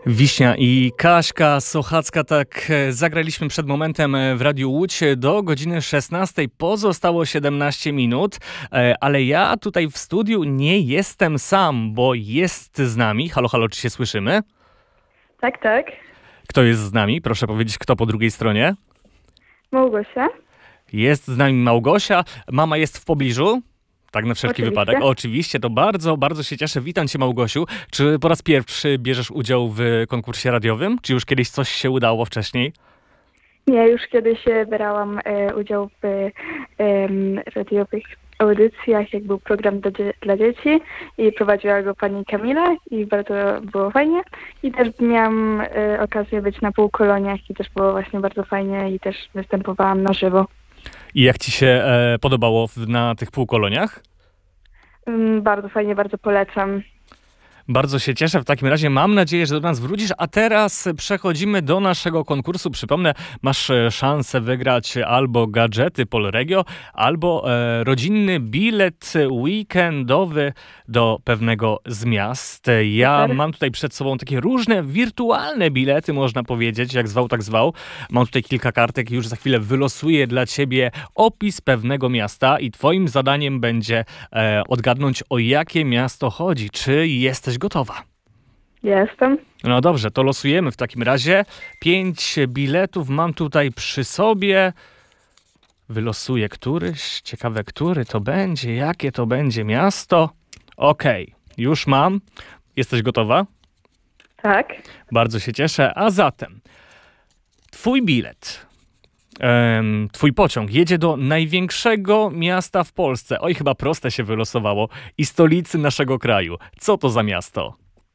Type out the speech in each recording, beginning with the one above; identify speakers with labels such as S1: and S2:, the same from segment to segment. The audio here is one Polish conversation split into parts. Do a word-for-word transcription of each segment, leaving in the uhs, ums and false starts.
S1: Wiśnia i Kaśka Sochacka, tak zagraliśmy przed momentem w Radiu Łódź. Do godziny szesnastej pozostało siedemnaście minut, ale ja tutaj w studiu nie jestem sam, bo jest z nami. Halo, halo, czy się słyszymy?
S2: Tak, tak.
S1: Kto jest z nami? Proszę powiedzieć, kto po drugiej stronie?
S2: Małgosia.
S1: Jest z nami Małgosia. Mama jest w pobliżu? Tak, na wszelki
S2: Oczywiście.
S1: wypadek. Oczywiście, to bardzo, bardzo się cieszę. Witam cię, Małgosiu. Czy po raz pierwszy bierzesz udział w konkursie radiowym? Czy już kiedyś coś się udało wcześniej?
S2: Nie, już kiedyś brałam e, udział w e, radiowych audycjach, jak był program dla, dzie- dla dzieci i prowadziła go pani Kamila i bardzo było fajnie. I też miałam e, okazję być na półkoloniach i też było właśnie bardzo fajnie i też występowałam na żywo.
S1: I jak ci się e, podobało w, na tych półkoloniach?
S2: Mm, bardzo fajnie, bardzo polecam.
S1: Bardzo się cieszę. W takim razie mam nadzieję, że do nas wrócisz. A teraz przechodzimy do naszego konkursu. Przypomnę, masz szansę wygrać albo gadżety Polregio, albo e, rodzinny bilet weekendowy do pewnego z miast. Ja
S2: Super.
S1: mam tutaj przed sobą takie różne wirtualne bilety, można powiedzieć, jak zwał, tak zwał. Mam tutaj kilka kartek i już za chwilę wylosuję dla ciebie opis pewnego miasta i twoim zadaniem będzie e, odgadnąć, o jakie miasto chodzi. Czy jesteś gotowa?
S2: Jestem.
S1: No dobrze, to losujemy w takim razie. Pięć biletów mam tutaj przy sobie. Wylosuję któryś. Ciekawe, który to będzie, jakie to będzie miasto. Okej, już mam. Jesteś gotowa?
S2: Tak.
S1: Bardzo się cieszę. A zatem twój bilet, em, twój pociąg jedzie do największego miasta w Polsce. Oj, chyba proste się wylosowało. I stolicy naszego kraju. Co to za miasto?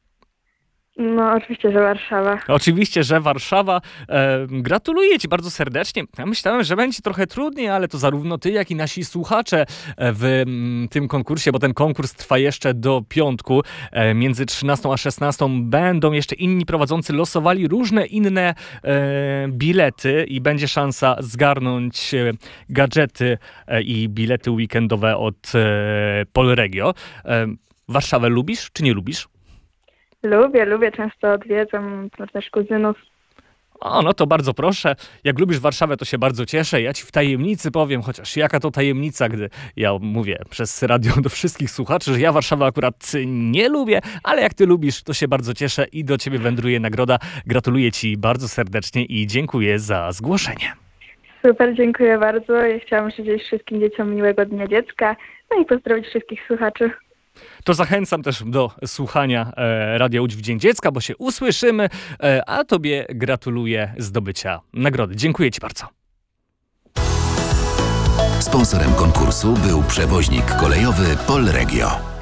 S2: No oczywiście, że Warszawa.
S1: Oczywiście, że Warszawa. E, gratuluję ci bardzo serdecznie. Ja myślałem, że będzie trochę trudniej, ale to zarówno ty, jak i nasi słuchacze w m, tym konkursie, bo ten konkurs trwa jeszcze do piątku. E, między trzynastą a szesnastą będą jeszcze inni prowadzący losowali różne inne e, bilety i będzie szansa zgarnąć e, gadżety e, i bilety weekendowe od e, Polregio. E, Warszawę lubisz, czy nie lubisz?
S2: Lubię, lubię, często odwiedzam też kuzynów.
S1: O, no to bardzo proszę. Jak lubisz Warszawę, to się bardzo cieszę. Ja ci w tajemnicy powiem, chociaż jaka to tajemnica, gdy ja mówię przez radio do wszystkich słuchaczy, że ja Warszawy akurat nie lubię, ale jak ty lubisz, to się bardzo cieszę i do ciebie wędruje nagroda. Gratuluję ci bardzo serdecznie i dziękuję za zgłoszenie.
S2: Super, dziękuję bardzo. Ja chciałam życzyć wszystkim dzieciom miłego Dnia Dziecka, no i pozdrowić wszystkich słuchaczy.
S1: To zachęcam też do słuchania e, Radia Łódź w Dzień Dziecka, bo się usłyszymy, e, a tobie gratuluję zdobycia nagrody. Dziękuję ci bardzo.
S3: Sponsorem konkursu był przewoźnik kolejowy Polregio.